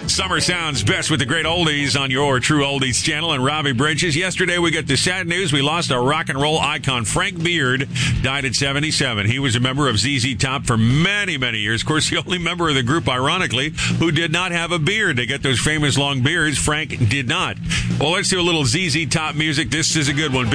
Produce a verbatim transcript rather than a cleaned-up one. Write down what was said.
Summer sounds best with the great oldies on your True Oldies channel. And Robbie Bridges. Yesterday we got the sad news. We lost our rock and roll icon. Frank Beard died at seventy-seven. He was a member of Z Z Top for many, many years. Of course, the only member of the group, ironically, who did not have a beard. They got those famous long beards. Frank did not. Well, let's do a little Z Z Top music. This is a good one.